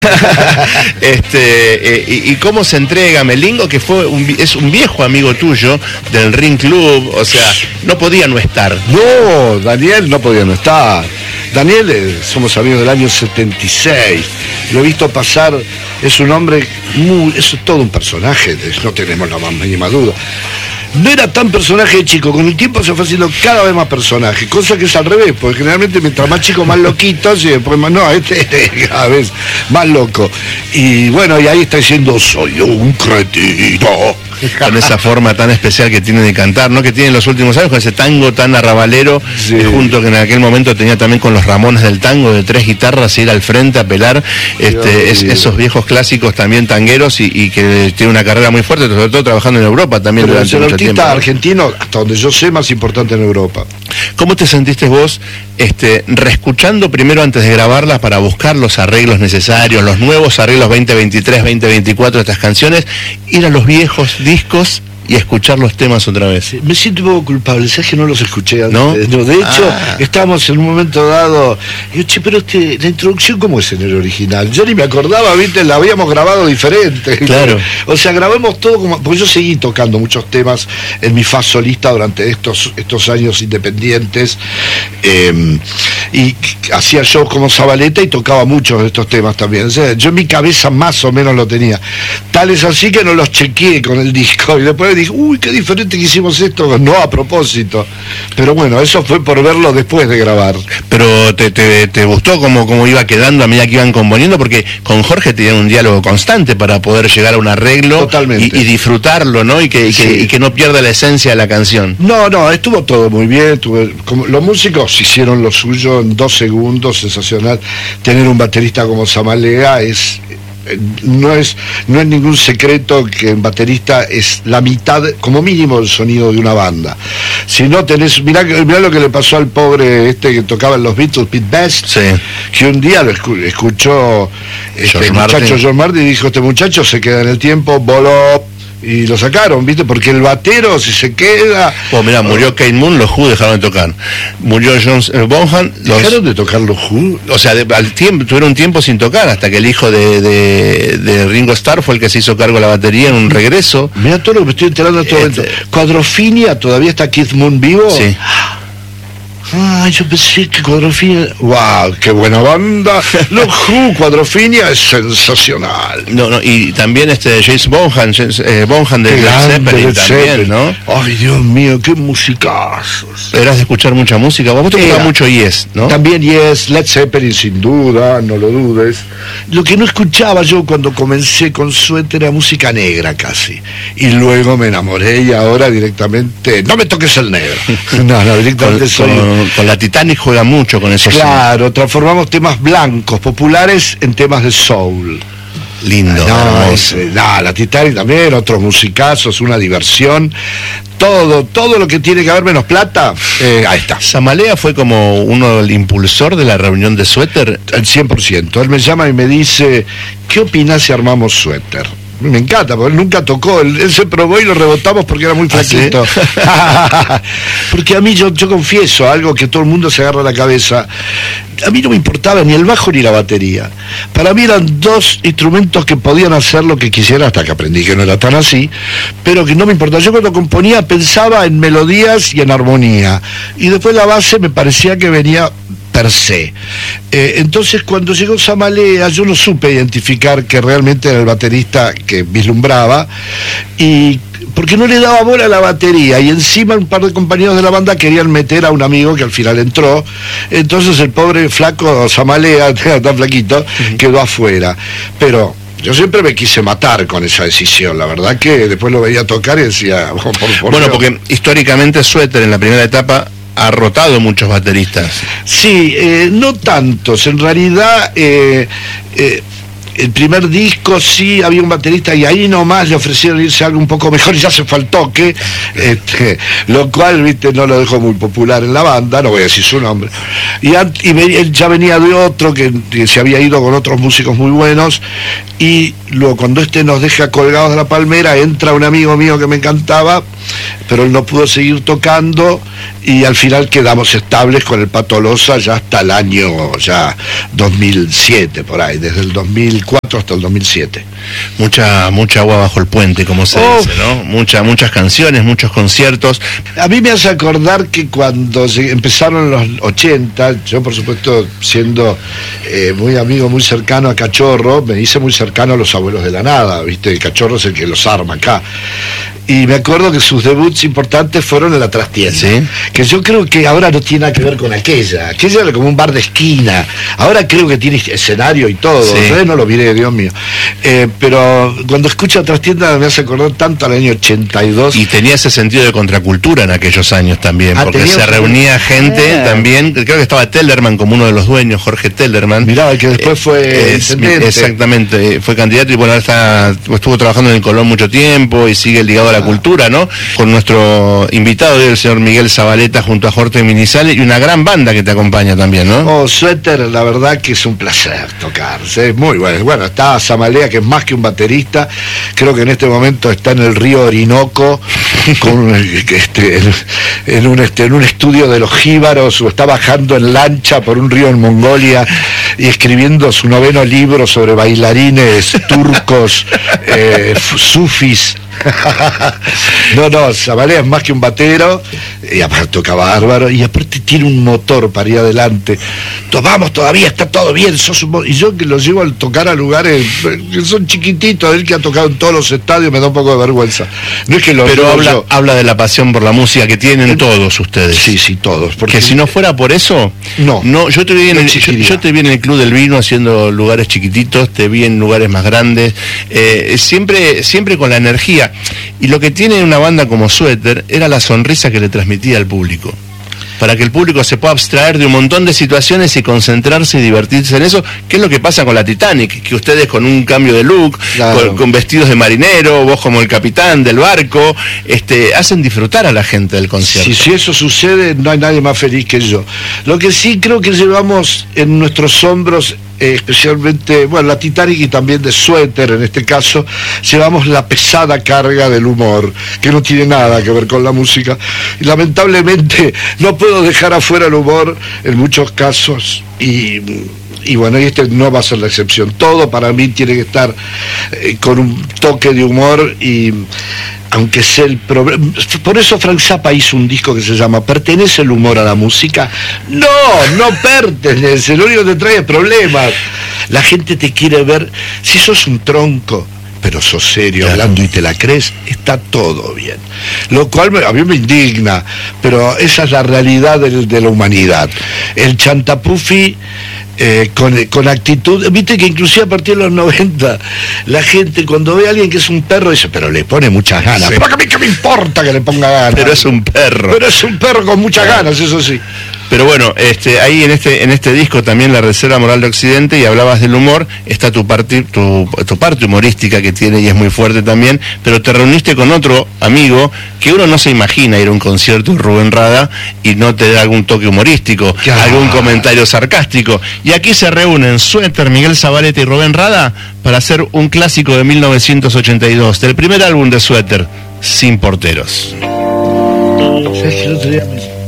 Y cómo se entrega Melingo, que es un viejo amigo tuyo del Ring Club, o sea, no podía no estar. No, Daniel no podía no estar. Daniel, somos amigos del año 76, lo he visto pasar, es un hombre es todo un personaje, no tenemos la más mínima duda. No era tan personaje de chico, con el tiempo se fue haciendo cada vez más personaje, cosa que es al revés, porque generalmente mientras más chico más loquito, y después más, no, cada vez más loco. Y bueno, y ahí está diciendo, soy un cretino. Con esa forma tan especial que tiene de cantar, ¿no? Que tiene en los últimos años, con ese tango tan arrabalero, sí. Junto que en aquel momento tenía también con los Ramones del tango, de 3 guitarras, ir al frente a pelar, esos viejos clásicos también tangueros y que tiene una carrera muy fuerte, sobre todo trabajando en Europa también. Pero durante mucho tiempo, ¿no? Argentino, hasta donde yo sé, más importante en Europa. ¿Cómo te sentiste vos reescuchando primero antes de grabarlas para buscar los arreglos necesarios, los nuevos arreglos 2023, 2024 de estas canciones, ir a los viejos discos y escuchar los temas otra vez? Me siento un poco culpable, ¿sabes que no los escuché antes? ¿No? No, de hecho, estábamos en un momento dado, y yo, che, pero la introducción, ¿cómo es en el original? Yo ni me acordaba, ¿viste? La habíamos grabado diferente. Claro. O sea, grabamos todo como, porque yo seguí tocando muchos temas en mi faz solista durante estos años independientes, y hacía shows como Zabaleta y tocaba muchos de estos temas también. O sea, yo en mi cabeza más o menos lo tenía. Tal es así que no los chequeé con el disco, y después dije, uy, qué diferente que hicimos esto, no a propósito. Pero bueno, eso fue por verlo después de grabar. Pero te gustó cómo iba quedando a medida que iban componiendo, porque con Jorge tenían un diálogo constante para poder llegar a un arreglo. Totalmente. Y disfrutarlo, ¿no? Y que no pierda la esencia de la canción. No, estuvo todo muy bien. Los músicos hicieron lo suyo en 2 segundos, sensacional. Tener un baterista como Zamalea no es ningún secreto que en baterista es la mitad, como mínimo, del sonido de una banda. Si no tenés, mirá lo que le pasó al pobre que tocaba en los Beatles, Pete Best, sí. Que un día lo escuchó el muchacho George Martin y dijo, este muchacho se queda en el tiempo, voló. Y lo sacaron, ¿viste? Porque el batero, si se queda... Mirá, murió Kate Moon, los Who dejaron de tocar. Murió John Bonham... ¿Dejaron de tocar los Who? O sea, tuvieron un tiempo sin tocar, hasta que el hijo de Ringo Starr fue el que se hizo cargo de la batería en un regreso. Mirá todo lo que me estoy enterando en este momento. Quadrofinia, ¿todavía está Keith Moon vivo? Sí. Yo pensé que Quadrofinia... ¡Wow! ¡Qué buena banda! Los Who, Quadrofinia es sensacional. No, y también James Bonham de Led Zeppelin también, ¿no? ¡Ay, Dios mío, qué musicazos! Eras de escuchar mucha música. Vos te gustaba mucho Yes, ¿no? También Yes, Led Zeppelin sin duda, no lo dudes. Lo que no escuchaba yo cuando comencé con Suéter era música negra casi. Y luego me enamoré y ahora directamente... ¡No me toques el negro! No, directamente con la Titanic juega mucho con eso. Claro, transformamos temas blancos, populares, en temas de soul. Lindo. La Titanic también, otros musicazos, una diversión. Todo lo que tiene que ver menos plata, ahí está. Zamalea fue como el impulsor de la reunión de Suéter. El 100%. Él me llama y me dice, ¿qué opinás si armamos Suéter? Me encanta, porque él nunca tocó, él se probó y lo rebotamos porque era muy flaquito. ¿Sí? Porque a mí, yo confieso, algo que todo el mundo se agarra a la cabeza, a mí no me importaba ni el bajo ni la batería. Para mí eran 2 instrumentos que podían hacer lo que quisiera, hasta que aprendí que no era tan así, pero que no me importaba. Yo cuando componía pensaba en melodías y en armonía, y después la base me parecía que venía per se. Entonces cuando llegó Zamalea yo no supe identificar que realmente era el baterista que vislumbraba, y porque no le daba bola a la batería, y encima un par de compañeros de la banda querían meter a un amigo que al final entró, entonces el pobre flaco Zamalea, tan flaquito, quedó afuera. Pero yo siempre me quise matar con esa decisión, la verdad que después lo veía tocar y decía... Bueno, porque históricamente Suéter en la primera etapa ha rotado muchos bateristas. Sí, no tantos, en realidad el primer disco sí había un baterista y ahí nomás le ofrecieron irse a algo un poco mejor y ya se fue al toque, lo cual, viste, no lo dejó muy popular en la banda, no voy a decir su nombre, y él ya venía de otro que se había ido con otros músicos muy buenos, y luego cuando nos deja colgados de la palmera entra un amigo mío que me encantaba pero él no pudo seguir tocando y al final quedamos estables con el Pato Loza ya hasta el año 2007, por ahí, desde el 2004 hasta el 2007. Mucha agua bajo el puente, como se dice, ¿no? Muchas canciones, muchos conciertos. A mí me hace acordar que cuando empezaron los 80, yo por supuesto siendo muy amigo, muy cercano a Cachorro, me hice muy cercano a los Abuelos de la Nada, ¿viste? El Cachorro es el que los arma acá. Y me acuerdo que sus debuts importantes fueron en La Trastienda, ¿sí? Que yo creo que ahora no tiene nada que ver con aquella era como un bar de esquina, ahora creo que tiene escenario y todo, sí. No lo miré, Dios mío, pero cuando escucho La Trastienda me hace acordar tanto al año 82. Y tenía ese sentido de contracultura en aquellos años también, porque se reunía gente también, creo que estaba Tellerman como uno de los dueños, Jorge Tellerman. Mirá, que después fue intendente. Exactamente, fue candidato y bueno, estuvo trabajando en el Colón mucho tiempo y sigue ligado a la cultura, ¿no? Con nuestro invitado hoy, el señor Miguel Zabaleta, junto a Jorge Minizales, y una gran banda que te acompaña también, ¿no? Suéter, la verdad que es un placer tocar, es muy bueno. Bueno, está Zamalea, que es más que un baterista, creo que en este momento está en el río Orinoco, en un estudio de los jíbaros, o está bajando en lancha por un río en Mongolia, y escribiendo su 9º libro sobre bailarines turcos, sufis. No, Zabalea es más que un batero, y aparte toca bárbaro, y aparte tiene un motor para ir adelante. Vamos, todavía está todo bien, y yo que lo llevo a tocar a lugares que son chiquititos, él que ha tocado en todos los estadios, me da un poco de vergüenza. No es que lo Pero habla de la pasión por la música que tienen todos ustedes. Sí, todos. Porque si no fuera por eso, no yo te vi en el Club del Vino haciendo lugares chiquititos, te vi en lugares más grandes, siempre con la energía. Y lo que tiene una banda como Suéter era la sonrisa que le transmitía al público, para que el público se pueda abstraer de un montón de situaciones y concentrarse y divertirse en eso, que es lo que pasa con la Titanic, que ustedes con un cambio de look, claro, con vestidos de marinero, vos como el capitán del barco, hacen disfrutar a la gente del concierto. Si eso sucede, no hay nadie más feliz que yo. Lo que sí creo que llevamos en nuestros hombros, especialmente, bueno, la Titanic y también de Suéter, en este caso, llevamos la pesada carga del humor, que no tiene nada que ver con la música, y lamentablemente no puedo dejar afuera el humor en muchos casos, y bueno, y no va a ser la excepción. Todo para mí tiene que estar con un toque de humor, y aunque sea el problema. Por eso Frank Zappa hizo un disco que se llama ¿Pertenece el humor a la música? No pertenece, lo único que te trae es problemas. La gente te quiere ver, si sos un tronco, pero sos serio, claro, hablando y te la crees, está todo bien. Lo cual a mí me indigna, pero esa es la realidad de la humanidad. El chantapufi con actitud, viste que inclusive a partir de los 90 la gente cuando ve a alguien que es un perro dice, pero le pone muchas ganas, sí, pero a mí que me importa que le ponga ganas, pero es un perro con muchas ganas, eso sí. Pero bueno, ahí en este disco también, La Reserva Moral de Occidente, y hablabas del humor, está tu parte humorística que tiene y es muy fuerte también, pero te reuniste con otro amigo que uno no se imagina ir a un concierto de Rubén Rada y no te da algún toque humorístico, algún comentario sarcástico. Y aquí se reúnen Suéter, Miguel Zabaleta y Rubén Rada para hacer un clásico de 1982, del primer álbum de Suéter, Sin Porteros. ¿Sabes que el otro día